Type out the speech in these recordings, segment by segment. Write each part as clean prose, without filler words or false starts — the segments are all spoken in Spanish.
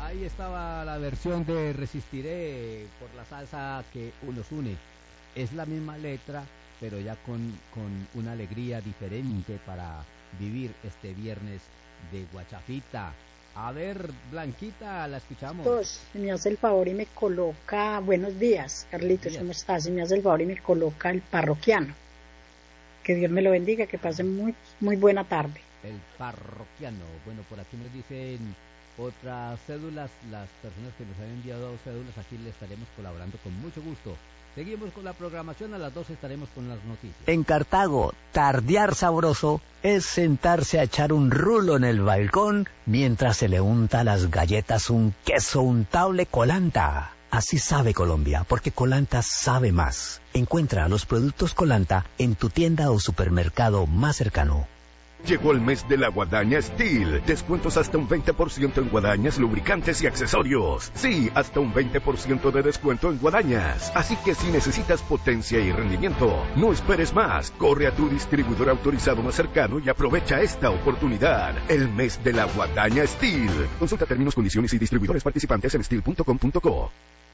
Ahí estaba la versión de Resistiré por la salsa que nos une. Es la misma letra, pero ya con una alegría diferente para vivir este viernes de guachafita. A ver, Blanquita, la escuchamos. Si me hace el favor y me coloca, buenos días, Carlitos, ¿cómo estás? Si me hace el favor y me coloca el parroquiano. Que Dios me lo bendiga, que pase muy, muy buena tarde. El parroquiano. Bueno, por aquí nos dicen otras cédulas, las personas que nos han enviado cédulas, aquí le estaremos colaborando con mucho gusto. Seguimos con la programación, a las 12 estaremos con las noticias. En Cartago, tardear sabroso es sentarse a echar un rulo en el balcón mientras se le unta a las galletas un queso untable Colanta. Así sabe Colombia, porque Colanta sabe más. Encuentra los productos Colanta en tu tienda o supermercado más cercano. Llegó el mes de la Guadaña Steel. Descuentos hasta un 20% en guadañas, lubricantes y accesorios. Sí, hasta un 20% de descuento en guadañas. Así que si necesitas potencia y rendimiento, no esperes más. Corre a tu distribuidor autorizado más cercano y aprovecha esta oportunidad. El mes de la Guadaña Steel. Consulta términos, condiciones y distribuidores participantes en steel.com.co.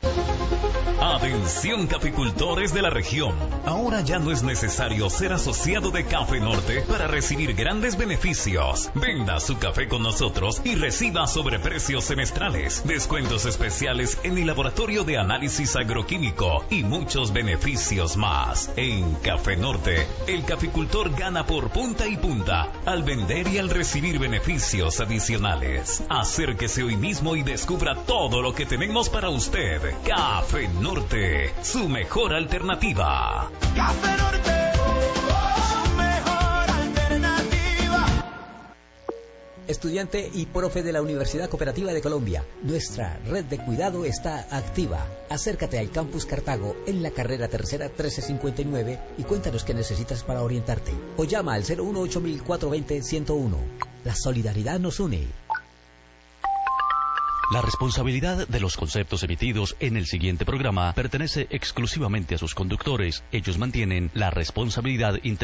Atención caficultores de la región. Ahora ya no es necesario ser asociado de Café Norte para recibir grandes beneficios. Venda su café con nosotros y reciba sobreprecios semestrales, descuentos especiales en el laboratorio de análisis agroquímico y muchos beneficios más. En Café Norte, el caficultor gana por punta y punta al vender y al recibir beneficios adicionales. Acérquese hoy mismo y descubra todo lo que tenemos para usted. Café Norte, su mejor alternativa. Café Norte, su mejor alternativa. Estudiante y profe de la Universidad Cooperativa de Colombia, nuestra red de cuidado está activa. Acércate al Campus Cartago en la carrera tercera 1359 y cuéntanos qué necesitas para orientarte. O llama al 018-420-101. La solidaridad nos une. La responsabilidad de los conceptos emitidos en el siguiente programa pertenece exclusivamente a sus conductores. Ellos mantienen la responsabilidad